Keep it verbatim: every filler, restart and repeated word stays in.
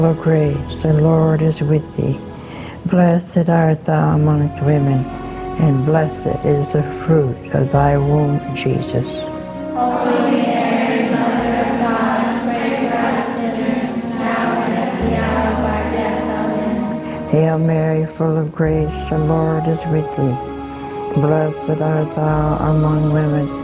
Full of grace, the Lord is with thee. Blessed art thou amongst women, and blessed is the fruit of thy womb, Jesus. Holy Mary, Mother of God, pray for us sinners, now and at the hour of our death. Amen. Hail Mary, full of grace, the Lord is with thee. Blessed art thou among women,